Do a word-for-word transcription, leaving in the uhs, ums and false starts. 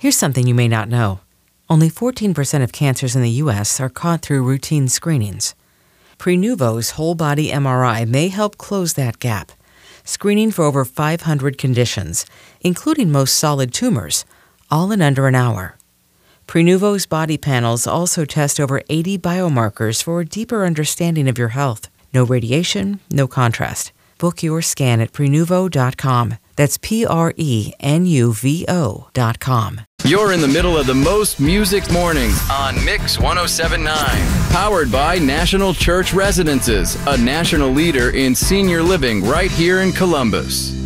Here's something you may not know. Only fourteen percent of cancers in the U S are caught through routine screenings. Prenuvo's whole-body M R I may help close that gap, screening for over five hundred conditions, including most solid tumors, all in under an hour. Prenuvo's body panels also test over eighty biomarkers for a deeper understanding of your health. No radiation, no contrast. Book your scan at Prenuvo dot com. That's P R E N U V O dot com. You're in the middle of the most music mornings on Mix one oh seven point nine. Powered by National Church Residences, a national leader in senior living right here in Columbus.